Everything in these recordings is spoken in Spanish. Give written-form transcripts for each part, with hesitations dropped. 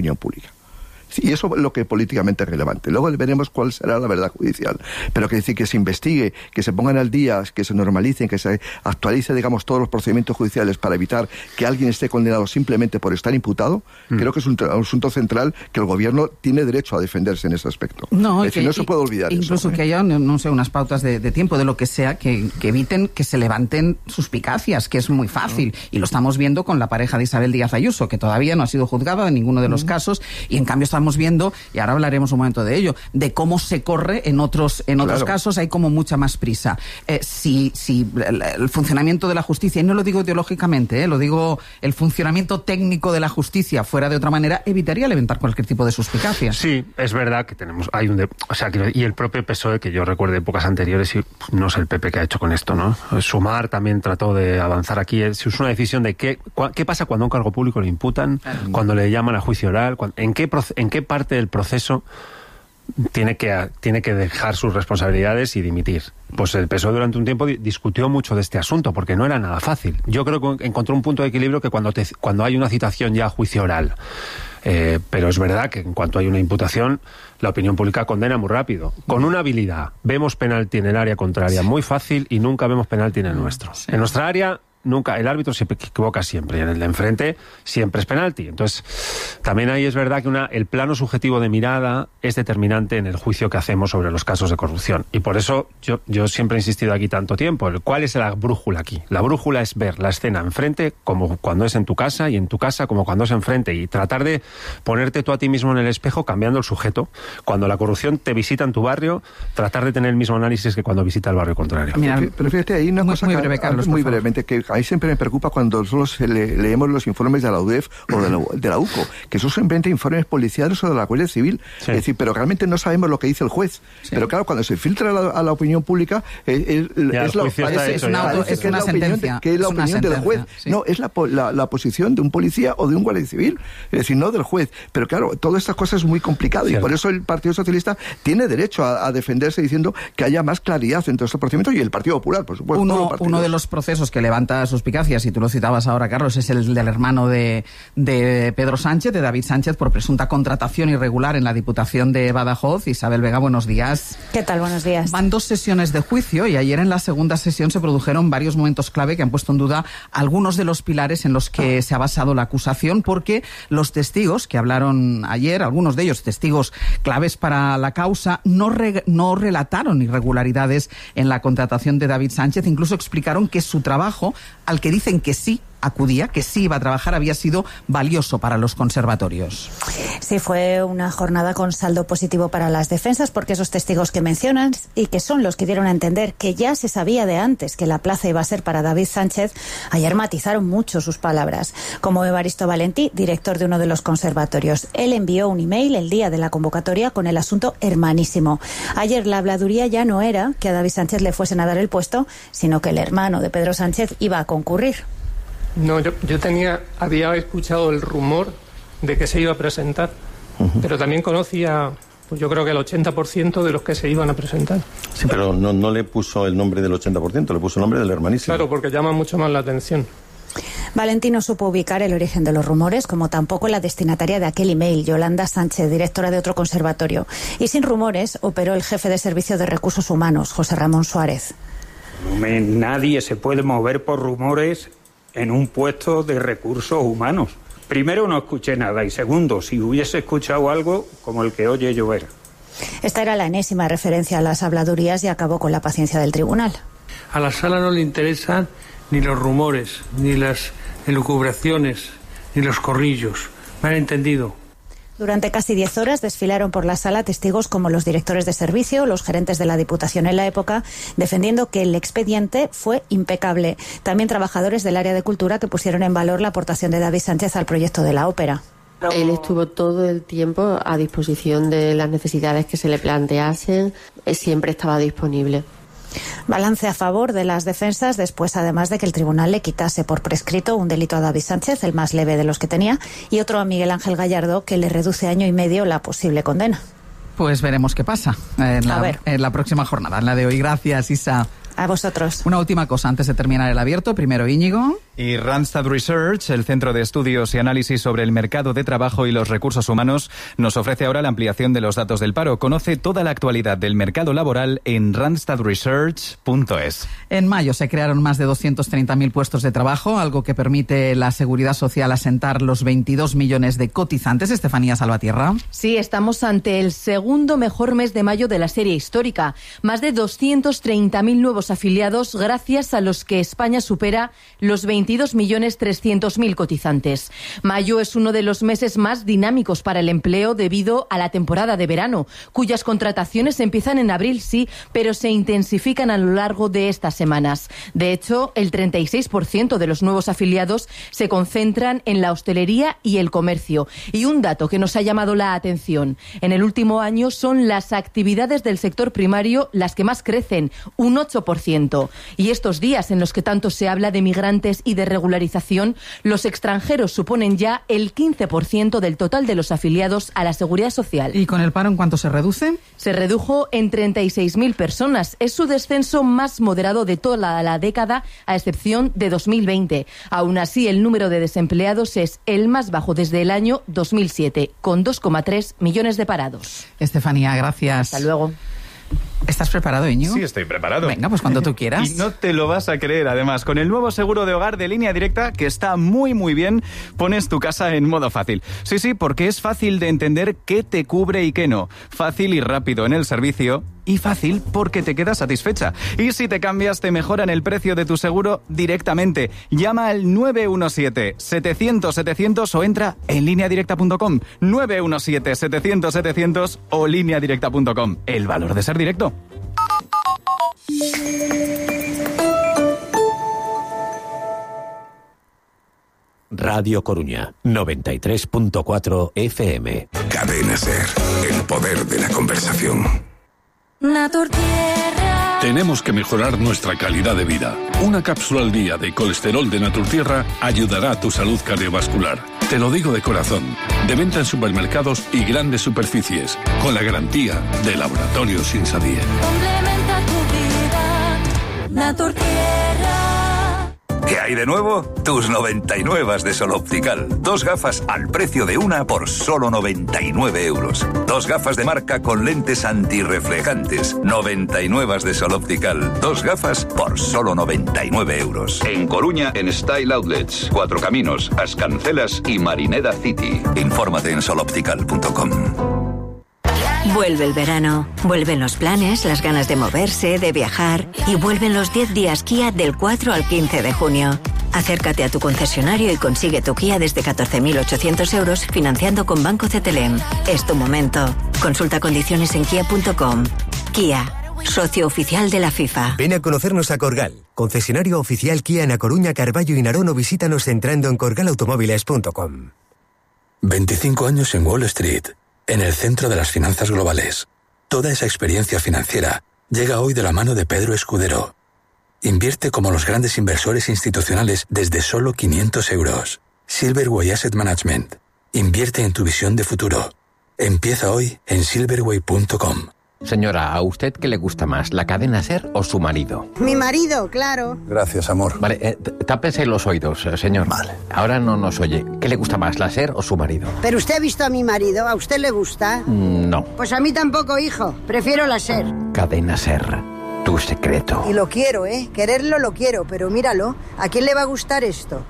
opinión pública. Y eso es lo que políticamente es relevante. Luego veremos cuál será la verdad judicial. Pero que decir que se investigue, que se pongan al día, que se normalicen, que se actualice, digamos, todos los procedimientos judiciales para evitar que alguien esté condenado simplemente por estar imputado, creo que es un asunto central que el gobierno tiene derecho a defenderse en ese aspecto. No, es decir, no se puede olvidar incluso eso. Que haya, no sé, unas pautas de tiempo, de lo que sea, que eviten que se levanten suspicacias, que es muy fácil. Y lo estamos viendo con la pareja de Isabel Díaz Ayuso, que todavía no ha sido juzgada en ninguno de los casos, y en cambio estamos viendo, y ahora hablaremos un momento de ello, de cómo se corre en otros casos, hay como mucha más prisa. Si el funcionamiento de la justicia, y no lo digo ideológicamente, lo digo, el funcionamiento técnico de la justicia fuera de otra manera, evitaría levantar cualquier tipo de suspicacia. Sí, es verdad que y el propio PSOE, que yo recuerdo épocas anteriores, y no sé el PP que ha hecho con esto, ¿no? Sumar también trató de avanzar aquí. Es una decisión de qué pasa cuando a un cargo público le imputan, cuando le llaman a juicio oral, en qué parte del proceso tiene que dejar sus responsabilidades y dimitir. Pues el PSOE durante un tiempo discutió mucho de este asunto, porque no era nada fácil. Yo creo que encontró un punto de equilibrio que cuando hay una citación ya a juicio oral, pero es verdad que en cuanto hay una imputación, la opinión pública condena muy rápido. Con una habilidad, vemos penalti en el área contraria muy fácil y nunca vemos penalti en el nuestro. En nuestra área, nunca, el árbitro se equivoca siempre, y en el de enfrente siempre es penalti. Entonces, también ahí es verdad que el plano subjetivo de mirada es determinante en el juicio que hacemos sobre los casos de corrupción. Y por eso yo siempre he insistido aquí tanto tiempo. ¿Cuál es la brújula aquí? La brújula es ver la escena enfrente como cuando es en tu casa, y en tu casa como cuando es enfrente, y tratar de ponerte tú a ti mismo en el espejo cambiando el sujeto. Cuando la corrupción te visita en tu barrio, tratar de tener el mismo análisis que cuando visita el barrio contrario. Mira, pero fíjate, hay una cosa muy breve, Carlos, muy brevemente, que a mí siempre me preocupa cuando solo leemos los informes de la UDEF o de la UCO, que son simplemente informes policiales o de la Guardia Civil. Sí. Es decir, pero realmente no sabemos lo que dice el juez. Sí. Pero claro, cuando se filtra a la opinión pública, es una sentencia. Que es la opinión del juez. Sí. No, es la posición de un policía o de un guardia civil. Es decir, no del juez. Pero claro, todas estas cosas es muy complicado, y por eso el Partido Socialista tiene derecho a defenderse diciendo que haya más claridad entre estos procedimientos, y el Partido Popular, por supuesto. Uno de los procesos que levanta suspicacias, y tú lo citabas ahora, Carlos, es el del hermano de Pedro Sánchez, de David Sánchez, por presunta contratación irregular en la Diputación de Badajoz. Isabel Vega, buenos días. ¿Qué tal? Buenos días. Van 2 sesiones de juicio, y ayer en la segunda sesión se produjeron varios momentos clave que han puesto en duda algunos de los pilares en los que se ha basado la acusación, porque los testigos que hablaron ayer, algunos de ellos testigos claves para la causa, no relataron irregularidades en la contratación de David Sánchez. Incluso explicaron que su trabajo, al que dicen que sí acudía, que sí iba a trabajar, había sido valioso para los conservatorios. Sí, fue una jornada con saldo positivo para las defensas, porque esos testigos que mencionan, y que son los que dieron a entender que ya se sabía de antes que la plaza iba a ser para David Sánchez, ayer matizaron mucho sus palabras. Como Evaristo Valentí, director de uno de los conservatorios. Él envió un email el día de la convocatoria con el asunto hermanísimo. Ayer la habladuría ya no era que a David Sánchez le fuesen a dar el puesto, sino que el hermano de Pedro Sánchez iba a concurrir. No, yo había escuchado el rumor de que se iba a presentar, pero también conocía, pues yo creo que el 80% de los que se iban a presentar. Sí, pero no le puso el nombre del 80%, le puso el nombre del hermanísimo. Claro, porque llama mucho más la atención. Valentí no supo ubicar el origen de los rumores, como tampoco la destinataria de aquel email, Yolanda Sánchez, directora de otro conservatorio. Y sin rumores operó el jefe de Servicio de Recursos Humanos, José Ramón Suárez. Nadie se puede mover por rumores en un puesto de recursos humanos. Primero, no escuché nada, y segundo, si hubiese escuchado algo, como el que oye llover. Esta era la enésima referencia a las habladurías y acabó con la paciencia del tribunal. A la sala no le interesan ni los rumores, ni las elucubraciones, ni los corrillos. ¿Me han entendido? Durante casi 10 horas desfilaron por la sala testigos como los directores de servicio, los gerentes de la Diputación en la época, defendiendo que el expediente fue impecable. También trabajadores del área de cultura que pusieron en valor la aportación de David Sánchez al proyecto de la ópera. Él estuvo todo el tiempo a disposición de las necesidades que se le planteasen, siempre estaba disponible. Balance a favor de las defensas después, además de que el tribunal le quitase por prescrito un delito a David Sánchez, el más leve de los que tenía, y otro a Miguel Ángel Gallardo, que le reduce 1 año y medio la posible condena. Pues veremos qué pasa en la próxima jornada, en la de hoy. Gracias, Isa. A vosotros. Una última cosa antes de terminar el abierto. Primero, Íñigo. Y Randstad Research, el Centro de Estudios y Análisis sobre el Mercado de Trabajo y los Recursos Humanos, nos ofrece ahora la ampliación de los datos del paro. Conoce toda la actualidad del mercado laboral en randstadresearch.es. En mayo se crearon más de 230.000 puestos de trabajo, algo que permite la Seguridad Social asentar los 22 millones de cotizantes. Estefanía Salvatierra. Sí, estamos ante el segundo mejor mes de mayo de la serie histórica. Más de 230.000 nuevos afiliados, gracias a los que España supera los 22.300.000 cotizantes. Mayo es uno de los meses más dinámicos para el empleo debido a la temporada de verano, cuyas contrataciones empiezan en abril, sí, pero se intensifican a lo largo de estas semanas. De hecho, el 36% de los nuevos afiliados se concentran en la hostelería y el comercio. Y un dato que nos ha llamado la atención: en el último año son las actividades del sector primario las que más crecen, un 8%. Y estos días en los que tanto se habla de migrantes y de regularización, los extranjeros suponen ya el 15% del total de los afiliados a la Seguridad Social. ¿Y con el paro en cuánto se reduce? Se redujo en 36.000 personas. Es su descenso más moderado de toda la década, a excepción de 2020. Aún así, el número de desempleados es el más bajo desde el año 2007, con 2,3 millones de parados. Estefanía, gracias. Hasta luego. ¿Estás preparado, Íñigo? Sí, estoy preparado. Venga, pues cuando tú quieras. Y no te lo vas a creer, además. Con el nuevo seguro de hogar de Línea Directa, que está muy, muy bien, pones tu casa en modo fácil. Sí, porque es fácil de entender qué te cubre y qué no. Fácil y rápido en el servicio. Y fácil porque te quedas satisfecha. Y si te cambias, te mejoran el precio de tu seguro directamente. Llama al 917-700-700 o entra en lineadirecta.com. 917-700-700 o lineadirecta.com. El valor de ser directo. Radio Coruña, 93.4 FM. Cadena SER, el poder de la conversación. Naturtierra. Tenemos que mejorar nuestra calidad de vida. Una cápsula al día de colesterol de Naturtierra ayudará a tu salud cardiovascular. Te lo digo de corazón. De venta en supermercados y grandes superficies, con la garantía de Laboratorios Insadie. Complementa tu vida, Naturtierra. ¿Qué hay de nuevo? Tus 99 de Sol Optical. 2 gafas al precio de una por solo 99 euros. 2 gafas de marca con lentes antirreflejantes. 99 de Sol Optical. 2 gafas por solo 99 euros. En Coruña, en Style Outlets. 4 Caminos, Ascancelas y Marineda City. Infórmate en soloptical.com. Vuelve el verano, vuelven los planes, las ganas de moverse, de viajar y vuelven los 10 días Kia del 4 al 15 de junio. Acércate a tu concesionario y consigue tu Kia desde 14.800 euros financiando con Banco CTLM. Es tu momento. Consulta condiciones en kia.com. Kia, socio oficial de la FIFA. Ven a conocernos a Corgal, concesionario oficial Kia en A Coruña, Carballo y Narón, o visítanos entrando en corgalautomóviles.com. 25 años en Wall Street. En el centro de las finanzas globales. Toda esa experiencia financiera llega hoy de la mano de Pedro Escudero. Invierte como los grandes inversores institucionales desde solo 500 euros. Silverway Asset Management. Invierte en tu visión de futuro. Empieza hoy en silverway.com. Señora, ¿a usted qué le gusta más, la cadena SER o su marido? Mi marido, claro. Gracias, amor. Vale, tápese los oídos, señor. Vale. Ahora no nos oye. ¿Qué le gusta más, la SER o su marido? Pero usted ha visto a mi marido, ¿a usted le gusta? No. Pues a mí tampoco, hijo. Prefiero la SER. Cadena SER, tu secreto. Y lo quiero, ¿eh? Quererlo lo quiero, pero míralo. ¿A quién le va a gustar esto?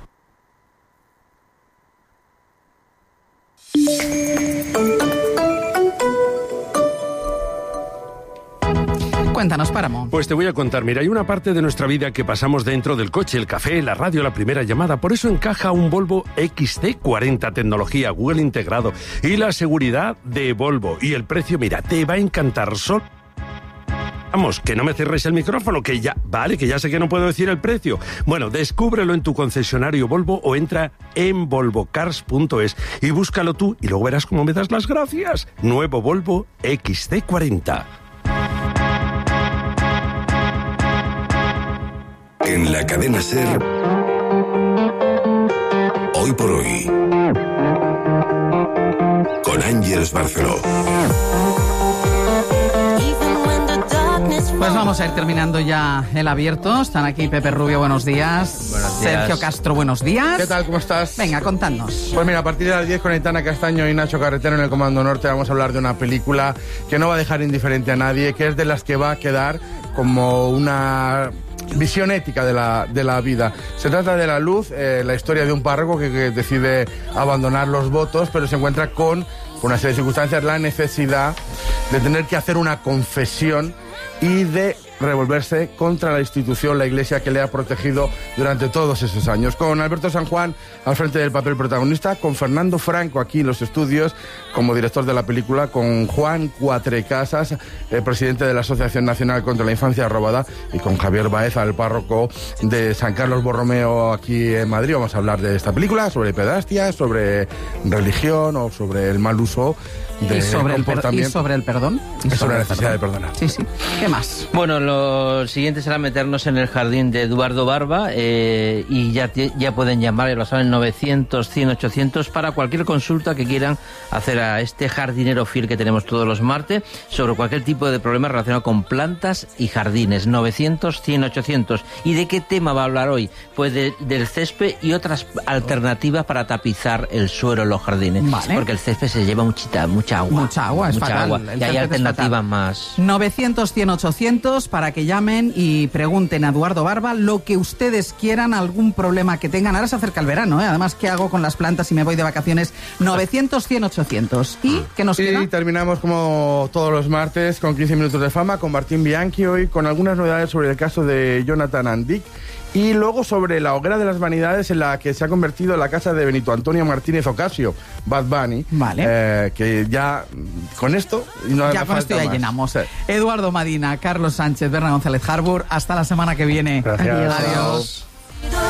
Cuéntanos, Páramo. Pues te voy a contar, mira, hay una parte de nuestra vida que pasamos dentro del coche, el café, la radio, la primera llamada. Por eso encaja un Volvo XC40, tecnología Google integrado y la seguridad de Volvo. Y el precio, mira, te va a encantar. Vamos, que no me cierres el micrófono, que ya sé que no puedo decir el precio. Bueno, descúbrelo en tu concesionario Volvo o entra en volvocars.es y búscalo tú y luego verás cómo me das las gracias. Nuevo Volvo XC40. En la cadena SER, hoy por hoy, con Ángeles Barceló. Even when the darkness Pues vamos a ir terminando ya el abierto. Están aquí Pepe Rubio, buenos días. Buenos días. Sergio Castro, buenos días. ¿Qué tal? ¿Cómo estás? Venga, contadnos. Pues mira, a partir de las 10 con Aitana Castaño y Nacho Carretero en el Comando Norte vamos a hablar de una película que no va a dejar indiferente a nadie, que es de las que va a quedar como una visión ética de la vida. Se trata de La Luz, la historia de un párroco que decide abandonar los votos, pero se encuentra con, por una serie de circunstancias, la necesidad de tener que hacer una confesión y de revolverse contra la institución, la Iglesia, que le ha protegido durante todos esos años. Con Alberto San Juan al frente del papel protagonista, con Fernando Franco aquí en los estudios como director de la película, con Juan Cuatrecasas, presidente de la Asociación Nacional contra la Infancia Robada, y con Javier Baeza, el párroco de San Carlos Borromeo aquí en Madrid. Vamos a hablar de esta película, sobre pedrastia, sobre religión o sobre el mal uso de comportamiento. ¿Y sobre el perdón? Y sobre la necesidad de perdonar. Sí, sí. ¿Qué más? Bueno, lo siguiente será meternos en el jardín de Eduardo Barba y ya pueden llamar, ya lo saben, 900 100 800 para cualquier consulta que quieran hacer a este jardinero fiel que tenemos todos los martes sobre cualquier tipo de problema relacionado con plantas y jardines. 900 100 800. ¿Y de qué tema va a hablar hoy? Pues del césped y otras alternativas para tapizar el suelo en los jardines. Vale. Porque el césped se lleva mucha agua. Mucha agua, es fatal. Agua. Y hay alternativas más. 900 100 800 para que llamen y pregunten a Eduardo Barba lo que ustedes quieran, algún problema que tengan. Ahora se acerca el verano, ¿eh? Además, ¿qué hago con las plantas si me voy de vacaciones? 900 100 800. ¿Y qué nos queda? Y terminamos como todos los martes con 15 minutos de fama con Martín Bianchi, hoy con algunas novedades sobre el caso de Jonathan Andic. Y luego sobre la hoguera de las vanidades en la que se ha convertido la casa de Benito Antonio Martínez Ocasio, Bad Bunny. Vale. Que ya con esto... No ya con esto ya llenamos. Sí. Eduardo Madina, Carlos Sánchez, Berna González Harbour. Hasta la semana que viene. Gracias. Adiós.